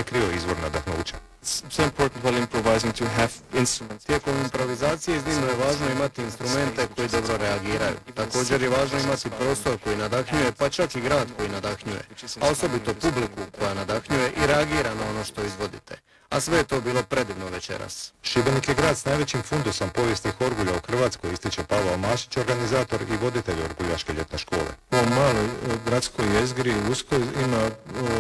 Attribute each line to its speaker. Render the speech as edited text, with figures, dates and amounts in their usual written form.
Speaker 1: nije krio izvor nadahnuća.
Speaker 2: So important while improvising to have instruments.
Speaker 3: Tijekom improvizacije iznimno je važno imati instrumente koji dobro reagiraju. Također je važno imati prostor koji nadahnjuje, pa čak i grad koji nadahnjuje, a osobito publiku koja nadahnjuje i reagira na ono što izvodite. A sve je to bilo predivno večeras.
Speaker 1: Šibenik je grad s najvećim fundusom povijesnih orgulja u Hrvatskoj, ističe Pavao Mašić, organizator i voditelj Orguljaške ljetne škole.
Speaker 2: U maloj gradskoj jezgri uskoj ima